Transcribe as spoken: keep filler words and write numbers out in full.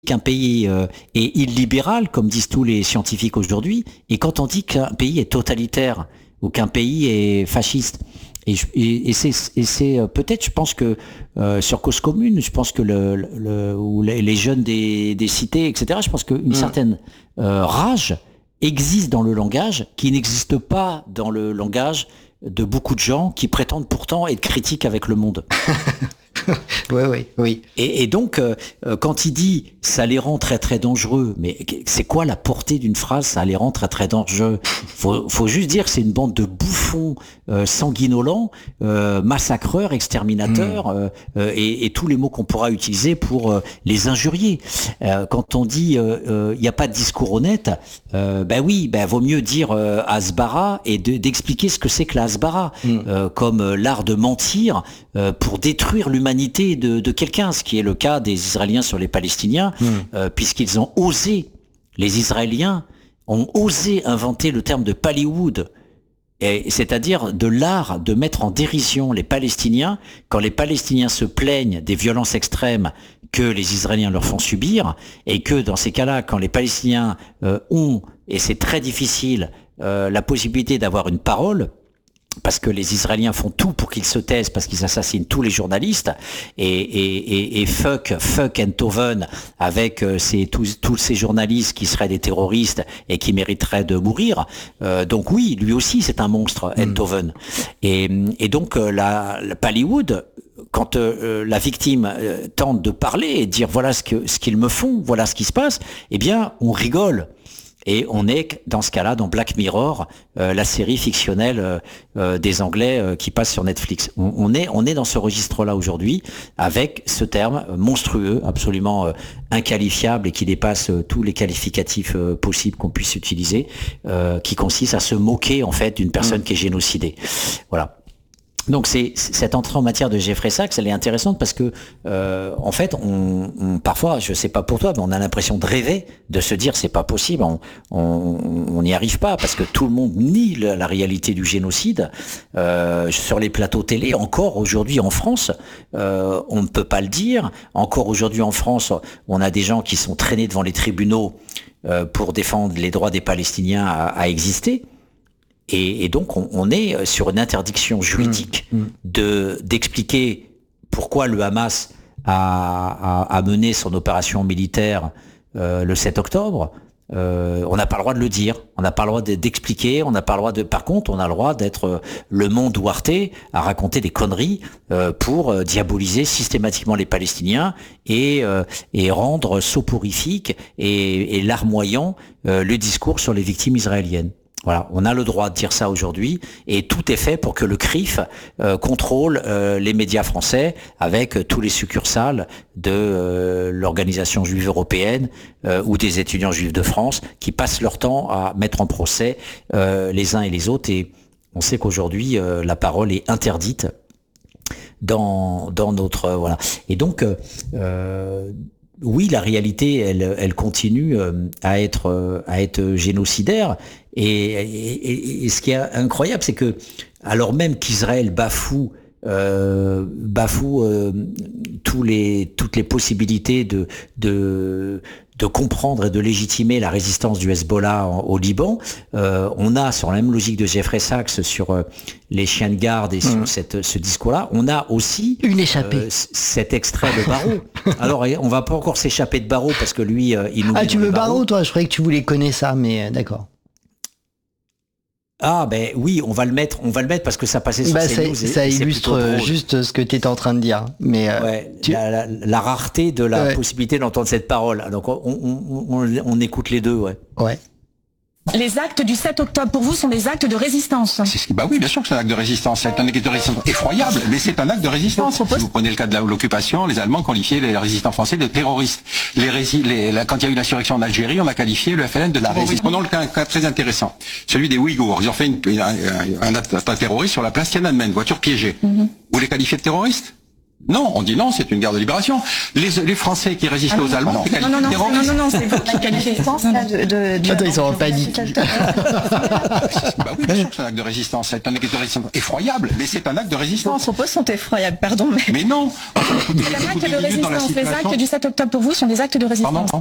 qu'un pays euh, est illibéral, comme disent tous les scientifiques aujourd'hui, et quand on dit qu'un pays est totalitaire ou qu'un pays est fasciste. Et, je, et, et c'est, et c'est peut-être, je pense que euh, sur Cause Commune, je pense que le, le ou les, les jeunes des, des cités, et cetera. Je pense qu'une mmh. certaine euh, rage existe dans le langage qui n'existe pas dans le langage de beaucoup de gens qui prétendent pourtant être critiques avec le monde. Oui, oui, oui. Et, et donc, euh, quand il dit « ça les rend très très dangereux », mais c'est quoi la portée d'une phrase « ça les rend très très dangereux » ? Faut, faut juste dire que c'est une bande de bouffons euh, sanguinolents, euh, massacreurs, exterminateurs, mmh. euh, et, et tous les mots qu'on pourra utiliser pour euh, les injurier. Euh, quand on dit euh, « il euh, n'y a pas de discours honnête euh, », ben oui, ben vaut mieux dire euh, « Hasbara » et de, d'expliquer ce que c'est que la Hasbara, mmh. euh, comme euh, l'art de mentir euh, pour détruire l'humanité de, de quelqu'un, ce qui est le cas des Israéliens sur les Palestiniens, mmh. euh, puisqu'ils ont osé, les Israéliens ont osé inventer le terme de Pallywood, et, c'est-à-dire de l'art de mettre en dérision les Palestiniens quand les Palestiniens se plaignent des violences extrêmes que les Israéliens leur font subir, et que dans ces cas-là, quand les Palestiniens euh, ont, et c'est très difficile, euh, la possibilité d'avoir une parole, parce que les Israéliens font tout pour qu'ils se taisent, parce qu'ils assassinent tous les journalistes, et, et, et, et fuck, fuck Enthoven avec euh, ces, tous, tous ces journalistes qui seraient des terroristes et qui mériteraient de mourir. Euh, donc oui, lui aussi c'est un monstre, mmh. Enthoven. Et, et donc euh, la, la Pallywood, quand euh, la victime euh, tente de parler et de dire voilà ce que ce qu'ils me font, voilà ce qui se passe, eh bien on rigole. Et on est dans ce cas-là dans Black Mirror, euh, la série fictionnelle euh, euh, des Anglais euh, qui passe sur Netflix. On, on est on est dans ce registre-là aujourd'hui avec ce terme monstrueux, absolument euh, inqualifiable et qui dépasse euh, tous les qualificatifs euh, possibles qu'on puisse utiliser, euh, qui consiste à se moquer en fait d'une personne mmh. qui est génocidée. Voilà. Donc c'est cette entrée en matière de Jeffrey Sachs, elle est intéressante parce que euh, en fait, on, on parfois, je sais pas pour toi, mais on a l'impression de rêver, de se dire c'est pas possible, on n'y arrive pas parce que tout le monde nie la, la réalité du génocide euh, sur les plateaux télé. Encore aujourd'hui en France, euh, on ne peut pas le dire. Encore aujourd'hui en France, on a des gens qui sont traînés devant les tribunaux euh, pour défendre les droits des Palestiniens à, à exister. Et, et donc, on, on est sur une interdiction juridique mmh, mmh. de d'expliquer pourquoi le Hamas a, a, a mené son opération militaire euh, le sept octobre. Euh, on n'a pas le droit de le dire, on n'a pas le droit d'expliquer, on n'a pas le droit de. Par contre, on a le droit d'être le monde Duarte à raconter des conneries euh, pour euh, diaboliser systématiquement les Palestiniens et euh, et rendre soporifique et, et larmoyant euh, le discours sur les victimes israéliennes. Voilà, on a le droit de dire ça aujourd'hui et tout est fait pour que le C R I F euh, contrôle euh, les médias français avec euh, tous les succursales de euh, l'organisation juive européenne euh, ou des étudiants juifs de France qui passent leur temps à mettre en procès euh, les uns et les autres. Et on sait qu'aujourd'hui, euh, la parole est interdite dans, dans notre... Euh, voilà. Et donc... Euh, oui, la réalité, elle, elle continue à être, à être génocidaire. Et, et, et ce qui est incroyable, c'est que, alors même qu'Israël bafoue, euh, bafoue euh, tous les, toutes les possibilités de, de, de comprendre et de légitimer la résistance du Hezbollah en, au Liban, euh, on a, sur la même logique de Jeffrey Sachs, sur euh, les chiens de garde et sur mmh. cette, ce discours-là, on a aussi une échappée. Euh, cet extrait de Barrault. Alors, on va pas encore s'échapper de Barrault parce que lui, euh, il nous. Ah, tu veux Barrault, toi ? Je croyais que tu voulais connaître ça, mais euh, d'accord. Ah ben oui, on va le mettre, on va le mettre parce que ça passait sur bah, CNews. Ça, ça illustre juste ce que tu étais en train de dire. Mais euh, ouais, tu... la, la, la rareté de la ouais. possibilité d'entendre cette parole. Donc on, on, on, on écoute les deux, ouais. Ouais. Les actes du sept octobre, pour vous, sont des actes de résistance. C'est, bah oui, bien sûr que c'est un acte de résistance. C'est un acte de résistance effroyable, mais c'est un acte de résistance. Si vous prenez le cas de l'occupation, les Allemands qualifiaient les résistants français de terroristes. Les rési les, la, quand il y a eu l'insurrection en Algérie, on a qualifié le F L N de la résistance. Prenons le cas, un cas très intéressant, celui des Ouïghours. Ils ont fait une, une, un, un attentat terroriste sur la place Tiananmen, voiture piégée. Mm-hmm. Vous les qualifiez de terroristes ? Non, on dit non, c'est une guerre de libération. Les, les Français qui résistaient Ah non, aux Allemands, non, non, non, non, non, non, non, c'est vous qui qualifiez ça de, de, de... Attends, ils sont en panique. Bah oui, bien sûr que c'est un acte de résistance. C'est un acte de résistance effroyable, mais c'est un acte de Vos résistance. propos sont effroyables, pardon, mais... Mais non. C'est un acte de résistance. Les actes du sept octobre pour vous sont des actes de résistance. Pardon.